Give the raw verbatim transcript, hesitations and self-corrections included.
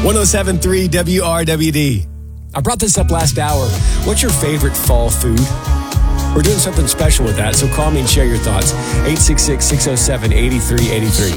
one oh seven point three W R W D. I brought this up last hour. What's your favorite fall food? We're doing something special with that, so call me and share your thoughts. eight six six, six oh seven, eight three eight three.